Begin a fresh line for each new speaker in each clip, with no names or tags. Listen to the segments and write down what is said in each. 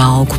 augu.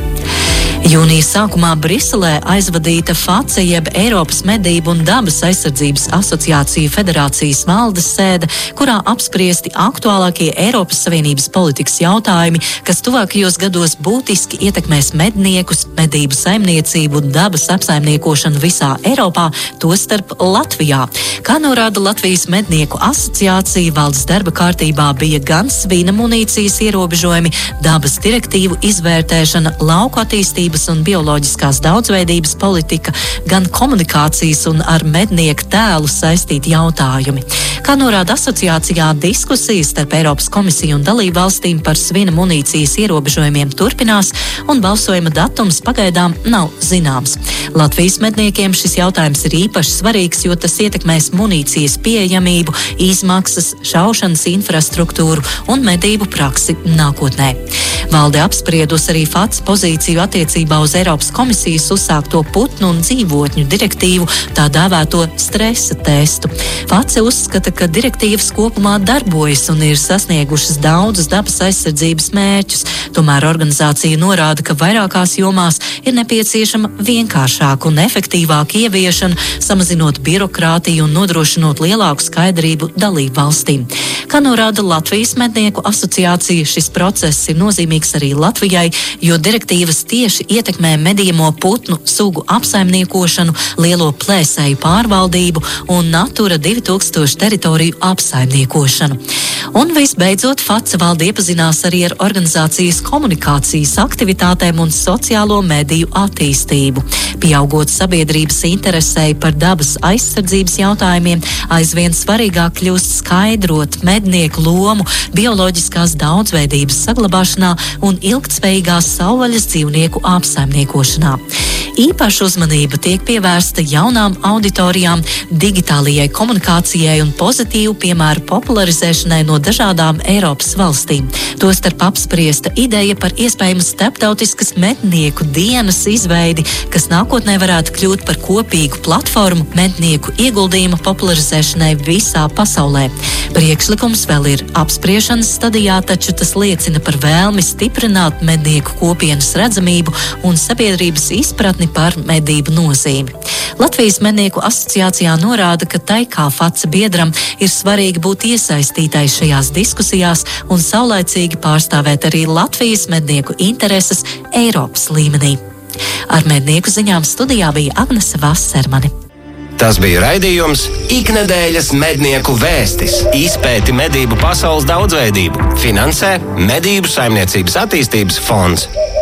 Jūnija sākumā Briselē aizvadīta FACE jeb Eiropas Medību un dabas aizsardzības asociāciju federācijas valdes sēde, kurā apspriesti aktuālākie Eiropas Savienības politikas jautājumi, kas tuvākajos gados būtiski ietekmēs medniekus, medību saimniecību un dabas apsaimniekošanu visā Eiropā, tostarp Latvijā. Kā norāda Latvijas mednieku asociācija, valdes darba kārtībā bija gan svina munīcijas ierobežojumi, dabas direktīvu izvērtēšana, lauku attīstības un bioloģiskās daudzveidības politika, gan komunikācijas un ar mednieku tēlu saistīti jautājumi. Kā norāda asociācijā, diskusijas starp Eiropas komisiju un dalību valstīm par svina munīcijas ierobežojumiem turpinās, un balsojuma datums pagaidām nav zināms. Latvijas medniekiem šis jautājums ir īpaši svarīgs, jo tas ietekmēs munīcijas pieejamību, izmaksas, šaušanas infrastruktūru un medību praksi nākotnē. Valde apspriedus arī FACE pozīciju attiecībā uz Eiropas komisijas uzsākto putnu un dzīvotņu direktīvu, tā dēvēto stresa testu. FACE uzskata, ka direktīvas kopumā darbojas un ir sasniegušas daudzus dabas aizsardzības mērķus. Tomēr organizācija norāda, ka vairākās jomās ir nepieciešama vienkāršāka un efektīvāka ieviešana, samazinot birokrātiju un nodrošinot lielāku skaidrību dalību valstīm. Kā norāda Latvijas mednieku asociācija, šis process ir nozīmīgs arī Latvijai, jo direktīvas tieši ietekmē medījamo putnu sugu apsaimniekošanu, lielo plēsēju pārvaldību un Natura 2000 teritoriju apsaimniekošanu. Un visbeidzot, FACE valde iepazinās arī ar organizācijas komunikācijas aktivitātēm un sociālo mediju attīstību. Pieaugot sabiedrības interesei par dabas aizsardzības jautājumiem, aizvien svarīgāk kļūst skaidrot mednieku lomu bioloģiskās daudzveidības saglabāšanā un ilgtspējīgās savvaļas dzīvnieku apsaimniekošanā. Īpaša uzmanība tiek pievērsta jaunām auditorijām, digitālajai komunikācijai un pozitīvu piemēru popularizēšanai no dažādām Eiropas valstīm. Tostarp apspriesta ideja par iespējamu starptautiskas mednieku dienas izveidi, kas nākotnē varētu kļūt par kopīgu platformu mednieku ieguldījuma popularizēšanai visā pasaulē. Priekšlikums vēl ir apspriešanas stadijā, taču tas liecina par vēlmi stiprināt mednieku kopienas redzamību un sabiedrības izpratni par medību nozīmi. Latvijas mednieku asociācijā norāda, ka tai kā FACE biedram ir svarīgi būt iesaistītai šajās diskusijās un saulaicīgi pārstāvēt arī Latvijas mednieku intereses Eiropas līmenī. Ar mednieku ziņām studijā bija Agnese Vassermane.
Tas bija raidījums Iknedēļas mednieku vēstis. Izpēti medību pasaules daudzveidību. Finansē Medību saimniecības attīstības fonds.